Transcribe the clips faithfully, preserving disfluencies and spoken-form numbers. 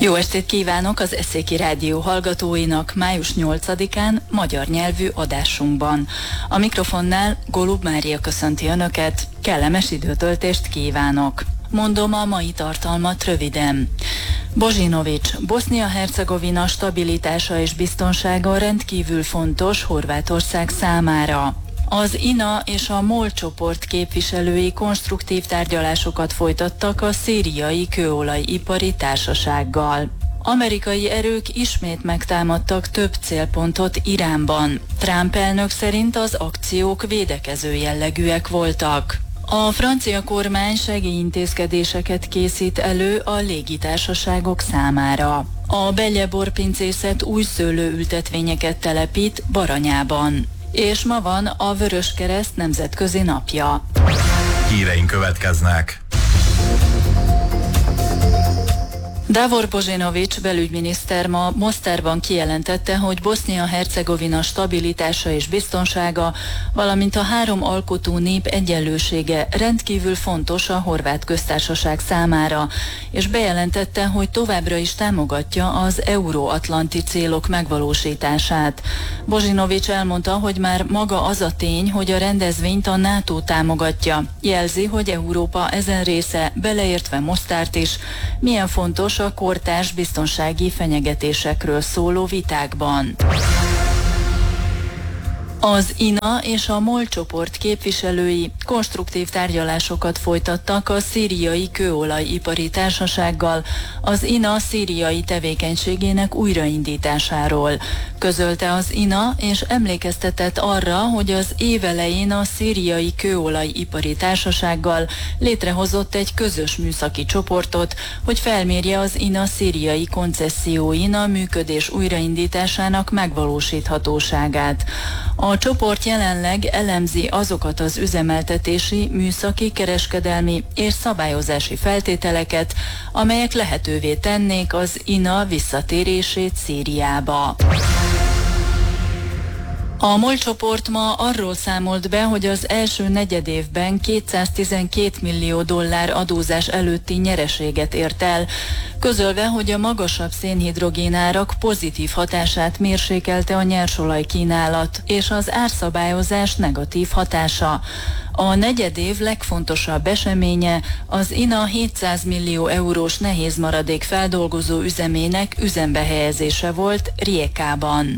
Jó estét kívánok az Eszéki Rádió hallgatóinak május nyolcadikán magyar nyelvű adásunkban. A mikrofonnál Golub Mária köszönti Önöket, kellemes időtöltést kívánok. Mondom a mai tartalmat röviden. Bozsinovics, Bosznia-Hercegovina stabilitása és biztonsága rendkívül fontos Horvátország számára. Az i en á és a MOL csoport képviselői konstruktív tárgyalásokat folytattak a szíriai kőolajipari társasággal. Amerikai erők ismét megtámadtak több célpontot Iránban. Trump elnök szerint az akciók védekező jellegűek voltak. A francia kormány segélyintézkedéseket készít elő a légitársaságok számára. A Belje borpincészet új szőlőültetvényeket telepít Baranyában. És ma van a Vöröskereszt nemzetközi napja. Híreink következnek. Davor Božinović belügyminiszter ma Mostárban kijelentette, hogy Bosznia-Hercegovina stabilitása és biztonsága, valamint a három alkotó nép egyenlősége rendkívül fontos a Horvát Köztársaság számára, és bejelentette, hogy továbbra is támogatja az euróatlanti célok megvalósítását. Božinović elmondta, hogy már maga az a tény, hogy a rendezvényt a NATO támogatja, jelzi, hogy Európa ezen része, beleértve Mostárt is, milyen fontos a kortárs biztonsági fenyegetésekről szóló vitákban. Az i en á és a MOL csoport képviselői konstruktív tárgyalásokat folytattak a szíriai kőolajipari társasággal az i en á szíriai tevékenységének újraindításáról. Közölte az i en á és emlékeztetett arra, hogy az év elején a szíriai kőolajipari társasággal létrehozott egy közös műszaki csoportot, hogy felmérje az i en á szíriai koncesszióin a működés újraindításának megvalósíthatóságát. A csoport jelenleg elemzi azokat az üzemeltetési, műszaki, kereskedelmi és szabályozási feltételeket, amelyek lehetővé tennék az i en á visszatérését Szíriába. A MOL csoport ma arról számolt be, hogy az első negyedévben kétszáztizenkét millió dollár adózás előtti nyereséget ért el, közölve, hogy a magasabb szénhidrogénárak pozitív hatását mérsékelte a nyersolaj kínálat és az árszabályozás negatív hatása. A negyedév legfontosabb eseménye az i en á hétszáz millió eurós nehézmaradék feldolgozó üzemének üzembe helyezése volt Rijekában.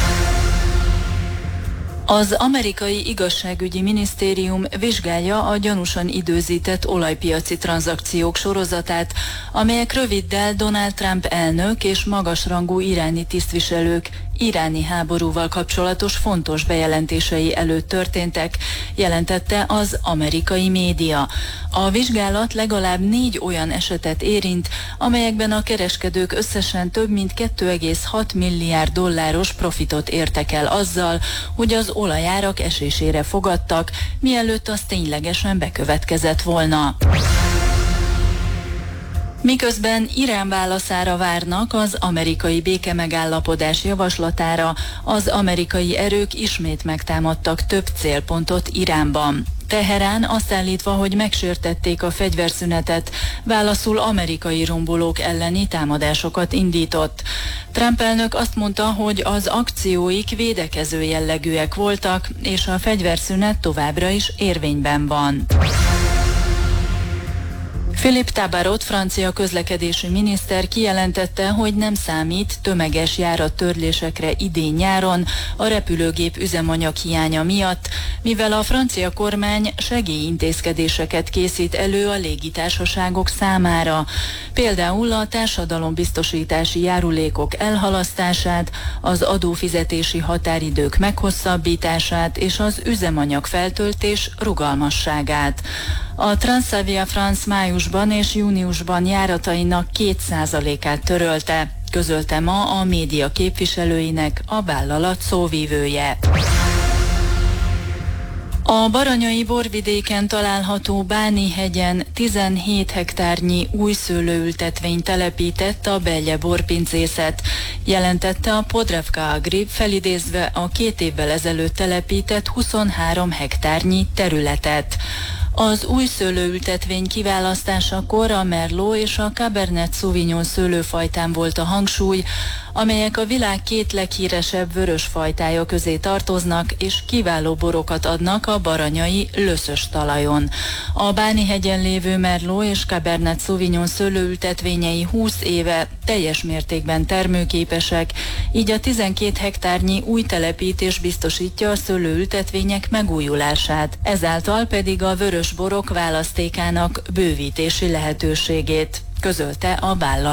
Az amerikai igazságügyi minisztérium vizsgálja a gyanúsan időzített olajpiaci tranzakciók sorozatát, amelyek röviddel Donald Trump elnök és magasrangú iráni tisztviselők iráni háborúval kapcsolatos fontos bejelentései előtt történtek, jelentette az amerikai média. A vizsgálat legalább négy olyan esetet érint, amelyekben a kereskedők összesen több mint két egész hat milliárd dolláros profitot értek el azzal, hogy az olajárak esésére fogadtak, mielőtt az ténylegesen bekövetkezett volna. Miközben Irán válaszára várnak az amerikai békemegállapodás javaslatára, az amerikai erők ismét megtámadtak több célpontot Iránban. Teherán azt állítva, hogy megsértették a fegyverszünetet, válaszul amerikai rombolók elleni támadásokat indított. Trump elnök azt mondta, hogy az akcióik védekező jellegűek voltak, és a fegyverszünet továbbra is érvényben van. Philippe Tabarot, francia közlekedési miniszter kijelentette, hogy nem számít tömeges járattörlésekre idén-nyáron a repülőgép üzemanyag hiánya miatt, mivel a francia kormány segélyintézkedéseket készít elő a légitársaságok számára. Például a társadalombiztosítási járulékok elhalasztását, az adófizetési határidők meghosszabbítását és az üzemanyag feltöltés rugalmasságát. A Transavia France májusban és júniusban járatainak két százalékát törölte, közölte ma a média képviselőinek a vállalat szóvivője. A baranyai borvidéken található Báni-hegyen tizenhét hektárnyi új szőlőültetvényt telepített a Belje borpincészet, jelentette a Podravka Agri, felidézve a két évvel ezelőtt telepített huszonhárom hektárnyi területet. Az új szőlőültetvény kiválasztásakor a Merlot és a Cabernet Sauvignon szőlőfajtán volt a hangsúly, amelyek a világ két leghíresebb vörös fajtája közé tartoznak, és kiváló borokat adnak a baranyai löszös talajon. A Báni-hegyen lévő Merlot és Cabernet Sauvignon szőlőültetvényei húsz éve teljes mértékben termőképesek, így a tizenkét hektárnyi új telepítés biztosítja a szőlőültetvények megújulását, ezáltal pedig a vörös borok választékának bővítési lehetőségét, közölte a vállalat.